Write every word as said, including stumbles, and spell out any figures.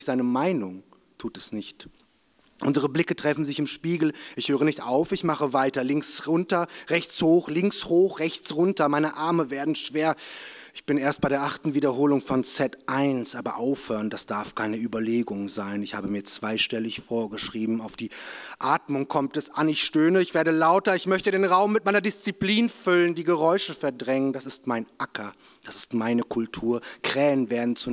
seine Meinung tut es nicht. Unsere Blicke treffen sich im Spiegel. Ich höre nicht auf, ich mache weiter. Links runter, rechts hoch, links hoch, rechts runter. Meine Arme werden schwer. Ich bin erst bei der achten Wiederholung von Z eins, aber aufhören, das darf keine Überlegung sein. Ich habe mir zweistellig vorgeschrieben, auf die Atmung kommt es an. Ich stöhne, ich werde lauter, ich möchte den Raum mit meiner Disziplin füllen, die Geräusche verdrängen. Das ist mein Acker, das ist meine Kultur. Krähen werden zu